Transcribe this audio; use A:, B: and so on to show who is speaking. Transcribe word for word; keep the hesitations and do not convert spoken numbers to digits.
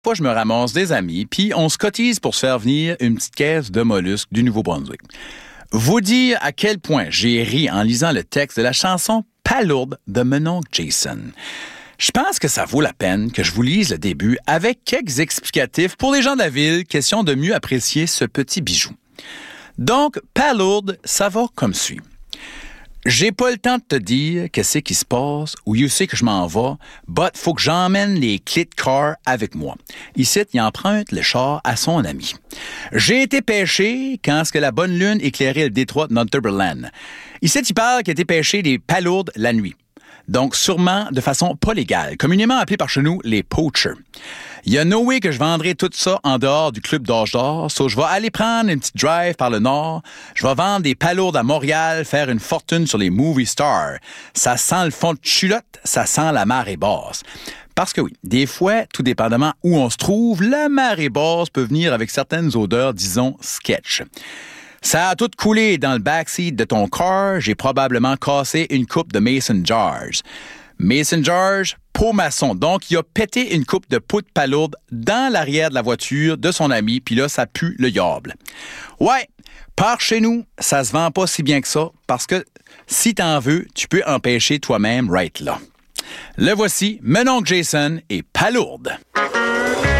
A: Fois, je me ramasse des amis, puis on se cotise pour se faire venir une petite caisse de mollusques du Nouveau-Brunswick. Vous dire à quel point j'ai ri en lisant le texte de la chanson Palourde de mon oncle Jason. Je pense que ça vaut la peine que je vous lise le début avec quelques explicatifs pour les gens de la ville, question de mieux apprécier ce petit bijou. Donc, Palourde, ça va comme suit. J'ai pas le temps de te dire qu'est-ce qui se passe ou où c'est que je m'en vais, but faut que j'emmène les clés de car avec moi. Ici, il emprunte le char à son ami. J'ai été pêcher quand ce que la bonne lune éclairait le détroit de Northumberland. Ici, il parle qu'il a été pêcher des palourdes la nuit. Donc, sûrement de façon pas légale, communément appelé par chez nous les poachers. Il y a no way que je vendrai tout ça en dehors du club d'âge d'or, so je vais aller prendre une petite drive par le nord, je vais vendre des palourdes à Montréal, faire une fortune sur les movie stars. Ça sent le fond de culotte, ça sent la marée basse. Parce que oui, des fois, tout dépendamment où on se trouve, la marée basse peut venir avec certaines odeurs, disons, sketch. Ça a tout coulé dans le backseat de ton car. J'ai probablement cassé une coupe de Mason Jars. Mason Jars, pot maçon. Donc, il a pété une coupe de poudre palourde dans l'arrière de la voiture de son ami, puis là, ça pue le yable. Ouais, par chez nous, ça se vend pas si bien que ça, parce que si t'en veux, tu peux empêcher toi-même right là. Le voici, mon oncle Jason et Palourde.